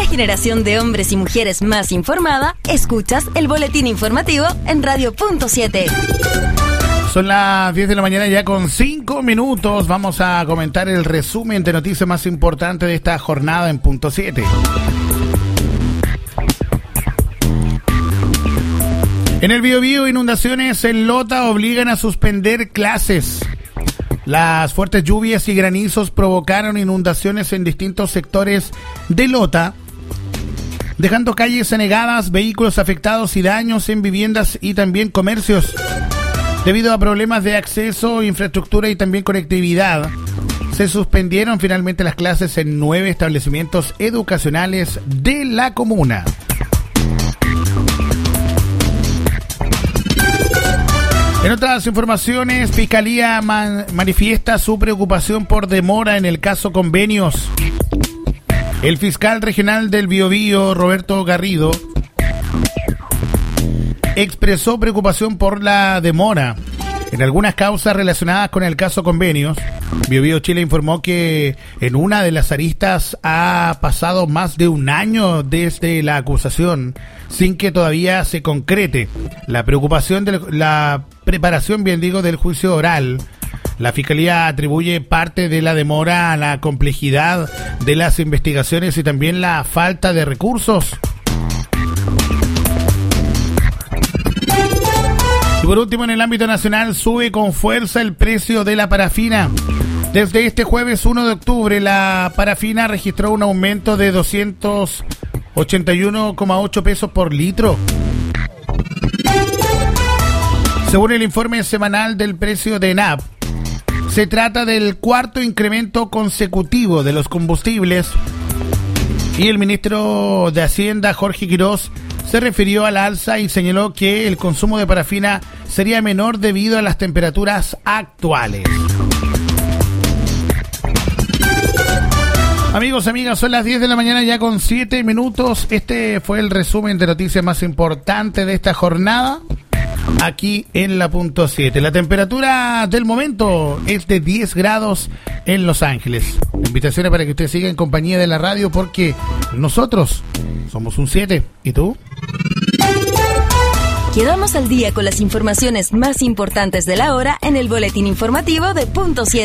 generación de hombres y mujeres más informada, escuchas el boletín informativo en Radio Punto 7. Son las 10 de la mañana ya con 5 minutos. Vamos a comentar el resumen de noticias más importantes de esta jornada en Punto 7. En el Biobío, inundaciones en Lota obligan a suspender clases. Las fuertes lluvias y granizos provocaron inundaciones en distintos sectores de Lota, dejando calles anegadas, vehículos afectados y daños en viviendas y también comercios. Debido a problemas de acceso, infraestructura y también conectividad, se suspendieron finalmente las clases en 9 establecimientos educacionales de la comuna. En otras informaciones, Fiscalía manifiesta su preocupación por demora en el caso Convenios. El fiscal regional del Biobío, Roberto Garrido, expresó preocupación por la demora en algunas causas relacionadas con el caso Convenios. Biobío Chile informó que en una de las aristas ha pasado más de un año desde la acusación sin que todavía se concrete la preocupación de la preparación, del juicio oral. La Fiscalía atribuye parte de la demora a la complejidad de las investigaciones y también la falta de recursos. Y por último, en el ámbito nacional, sube con fuerza el precio de la parafina. Desde este jueves 1 de octubre, la parafina registró un aumento de 281,8 pesos por litro. Según el informe semanal del precio de ENAP, se trata del cuarto incremento consecutivo de los combustibles y el ministro de Hacienda, Jorge Quirós, se refirió a la alza y señaló que el consumo de parafina sería menor debido a las temperaturas actuales. Amigos, amigas, son las 10 de la mañana ya con 7 minutos. Este fue el resumen de noticias más importantes de esta jornada aquí en la Punto 7. La temperatura del momento es de 10 grados en Los Ángeles. La invitación es para que usted siga en compañía de la radio porque nosotros somos un 7. ¿Y tú? Quedamos al día con las informaciones más importantes de la hora en el boletín informativo de Punto 7.